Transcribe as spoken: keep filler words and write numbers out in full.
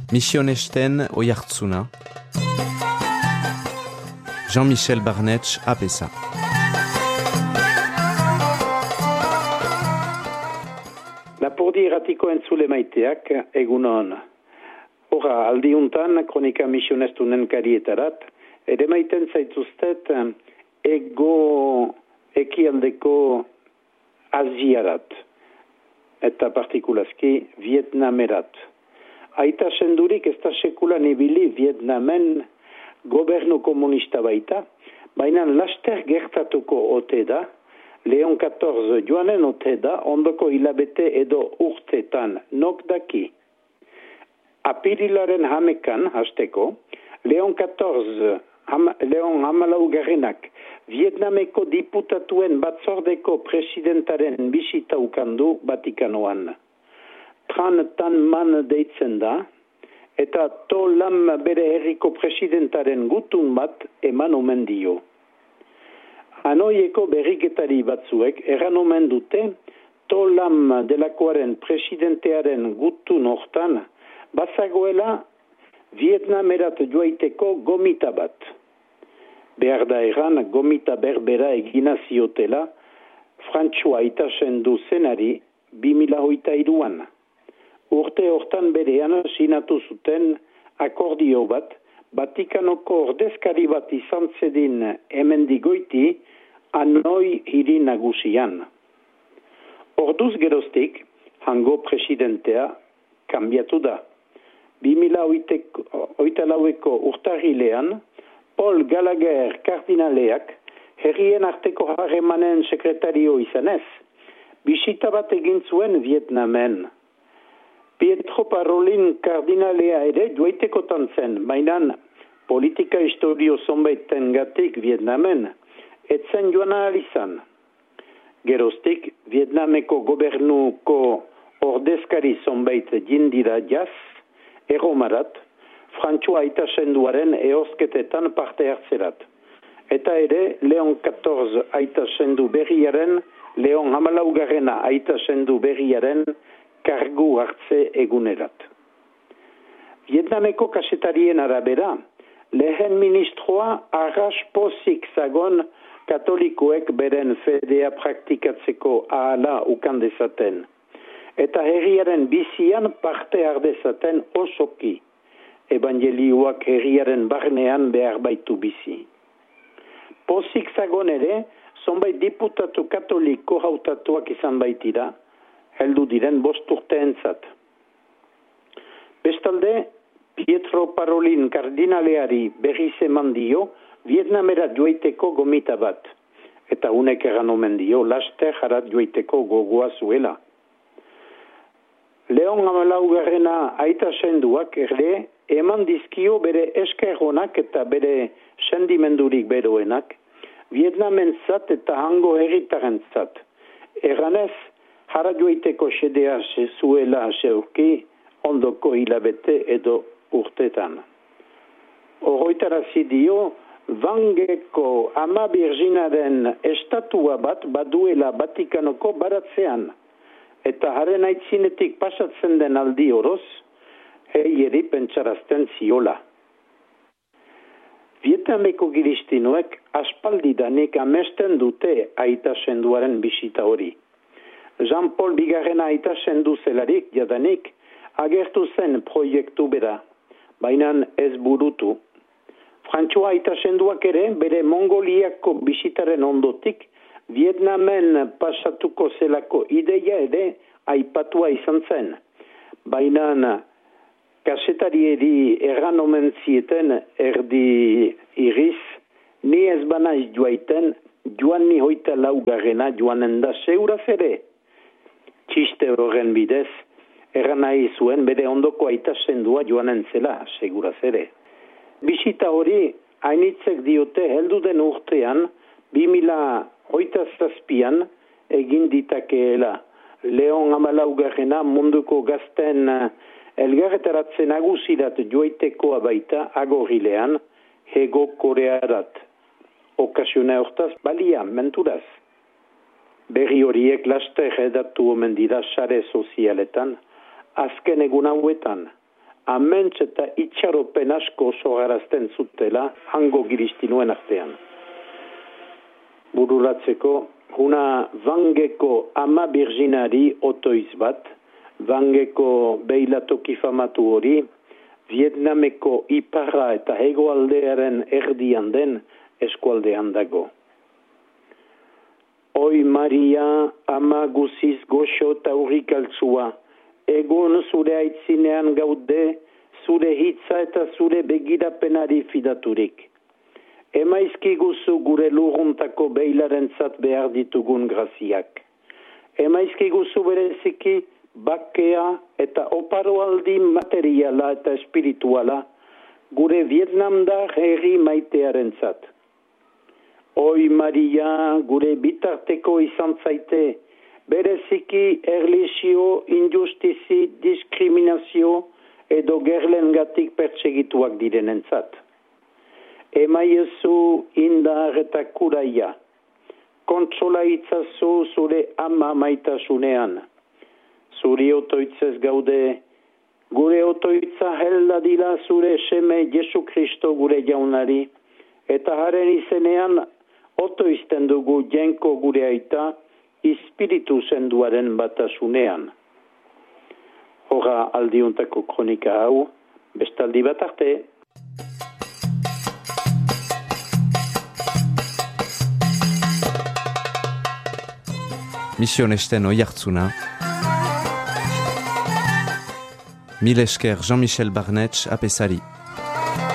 Misionesten Oiartzuna, Jean-Michel Barnetx Apesa. Lapurdi irratiko entzule maiteak egunon. Hora, aldiuntan kronika misionestunen karietarat, ere maiten zaituztet ego ekialdeko Aziarat, eta partikulazki Vietnamerat. Aita sendurik ez da sekulan ibili Vietnamen gobernu komunista baita, baina laster gertatuko ote da, Leon catorze joanen ote da, ondoko hilabete edo urtetan, nok daki. Apirilaren hamekan, hasteko, Leon catorze, ham, Leon hamalaugarrenak, Vietnameko diputatuen batzordeko presidentaren bisita ukandu Vatikanoan. Tran tan man deitzen da, eta to lam bere herriko presidentaren gutun bat eman omen dio. Hanoieko berriketari batzuek eran omen dute, to lam delakoaren presidentearen gutun hortan, bazagoela Vietnamerat joaiteko gomita bat. Behar da eran gomita berbera egina ziotela, Frantsua itasen du zenari bi mila hogeita hiruan. Urte hortan berean sinatu zuten akordio bat, Vatikanoko ordezkari bat izan zedin hemendigoiti Hanoi hiri nagusian. Orduz geroztik, hango presidentea kanbiatu da. bi mila hogeita laueko urtarrilean, Paul Gallagher kardinaleak herrien arteko harremanen sekretario izanez, bisita bat egin zuen Vietnamen. Pietro Parolin kardinalea ere joaitekotan zen, mainan politika historio zonbaiten gatik Vietnamen, etzen joan ahalizan. Geroztik, Vietnameko gobernuko ordezkari zonbait jindira jaz, erromarat, Frantsua aita senduaren eosketetan parte hartzerat. Eta ere, Leon catorze aita sendu berriaren, Leon hamalaugarrena aita sendu berriaren, kargu hartze egunerat. Vietnameko kasetarien arabera, lehen ministroa arras pozik zagon katolikoek beren fedea praktikatzeko ahala ukan dezaten. Eta herriaren bizian parte hardezaten osoki. Evangelioak herriaren barnean behar baitu bizi. Pozik zagon ere, zonbait diputatu katoliko hautatuak izan baitira, heldu diren bost urteentzat. Bestalde, Pietro Parolin kardinaleari berriz eman dio Vietnamera joaiteko gomita bat. Eta unek eran omen dio, laster jarat joaiteko gogoa zuela. Leon hamalaugarrena aita senduak ere eman dizkio bere esker honak eta bere sendimendurik beroenak, Vietnamen zat eta hango herritaren zat. Eranez, jara joaiteko sedea zuela zeurki ondoko hilabete edo urtetan. Oroitarazi dio, Vangeko ama Birginaren estatua bat baduela Vatikanoko baratzean, eta haren aitzinetik pasatzen den aldi oroz, heieri pentsarazten ziola. Vietnameko giristinoek aspaldidanik amesten dute aita senduaren bisita hori. Jean-Paul bigarrena aita sendu zelarik jadanik agertu zen proiektu bera, baina ez burutu. Frantsua aita senduak ere bere Mongoliako bisitaren ondotik Vietnamen pasatuko zelako ideia ere aipatua izan zen. Baina kasetarieri erran omen zieten erdi iriz, ni ez banaiz joaiten, joan ni hoita laugarrena joanen da seuraz ere. Txiste horren bidez, erran nahi zuen bere ondoko aita sendua joanen zela, seguraz ere. Bisita hori, hainitzek diote heldu den urtean, bi mila hoita zazpian egin ditakeela. Leon hamalaugarrena munduko gazten elgarretaratzen aguzirat joaitekoa baita agorrilean, Hego Korearat. Okasiona hortaz balia, menturaz. Berri horiek laster edatu omen dira sare sozialetan, azken egun hauetan. aments eta itxaropen asko sogarazten zutela hango giristinuen artean. Bururatzeko, huna Vangeko ama birginari otoiz bat, Vangeko beilatoki famatu hori, Vietnameko iparra eta hegoaldearen erdian den eskualdean dago. Oi Maria, ama guziz goxo eta urrikaltzua, egun zure aitzinean gaude, zure hitza eta zure begirapenari fidaturik. Emaizkiguzu gure lurruntako beilarentzat behar ditugun graziak. Emaizkiguzu bereziki bakea eta oparoaldi materiala eta espirituala gure Vietnamdar herri maitearentzat. Oi Maria, gure bitarteko izan zaite, bereziki erlisio, injustizi, diskriminazio edo gerlengatik pertsegituak direnentzat. Emaiezu indar eta kuraia, kontsola itzazu zure ama maitasunean. Zuri otoitzez gaude, gure otoitza helda dila zure seme Jesu Kristo gure jaunari, eta haren izenean otoizten dugu jenko gure aita, espiritu zenduaren batasunean. Hora aldiuntako kronika hau, bestaldi bat arte. Mission Esten Oiartzuna. Mil esker Jean-Michel Barnetx apesari.